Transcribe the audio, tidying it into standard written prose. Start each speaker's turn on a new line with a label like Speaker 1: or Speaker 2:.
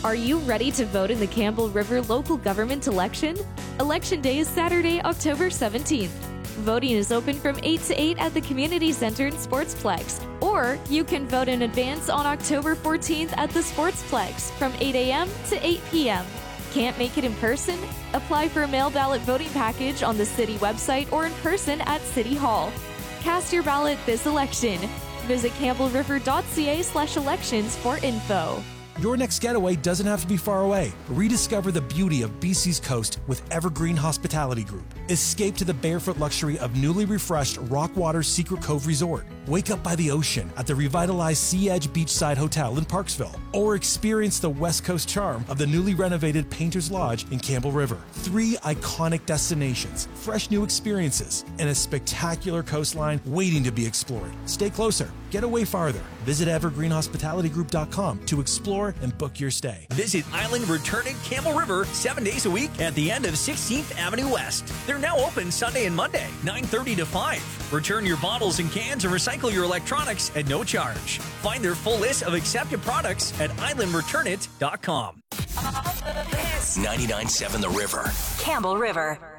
Speaker 1: Are you ready to vote in the Campbell River local government election? Election Day is Saturday, October 17th. Voting is open from 8 to 8 at the Community Center and Sportsplex. Or you can vote in advance on October 14th at the Sportsplex from 8 a.m. to 8 p.m. Can't make it in person? Apply for a mail ballot voting package on the city website or in person at City Hall. Cast your ballot this election. Visit campbellriver.ca/elections for info.
Speaker 2: Your next getaway doesn't have to be far away. Rediscover the beauty of BC's coast with Evergreen Hospitality Group. Escape to the barefoot luxury of newly refreshed Rockwater Secret Cove Resort. Wake up by the ocean at the revitalized Sea Edge Beachside Hotel in Parksville. Or experience the West Coast charm of the newly renovated Painter's Lodge in Campbell River. 3 iconic destinations, fresh new experiences, and a spectacular coastline waiting to be explored. Stay closer. Get away farther. Visit evergreenhospitalitygroup.com to explore and book your stay.
Speaker 3: Visit Island Return at Campbell River 7 days a week at the end of 16th Avenue West. They're now open Sunday and Monday, 9:30 to 5. Return your bottles and cans and recycle your electronics at no charge. Find their full list of accepted products at islandreturnit.com.
Speaker 4: 99.7 The River.
Speaker 5: Campbell River.